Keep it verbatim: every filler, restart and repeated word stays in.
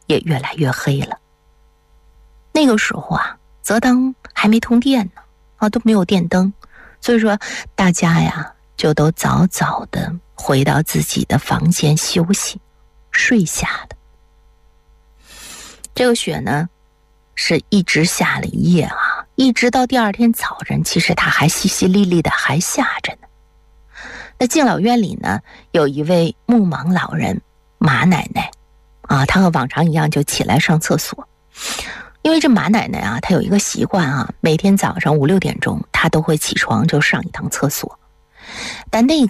也越来越黑了。那个时候啊，泽当还没通电呢，啊，都没有电灯，所以说大家呀就都早早的回到自己的房间休息睡下的。这个雪呢是一直下了一夜啊，一直到第二天早晨，其实它还淅淅沥沥的还下着呢。那敬老院里呢，有一位目盲老人马奶奶啊，她和往常一样就起来上厕所。因为这马奶奶啊，她有一个习惯啊，每天早上五六点钟她都会起床就上一趟厕所。但那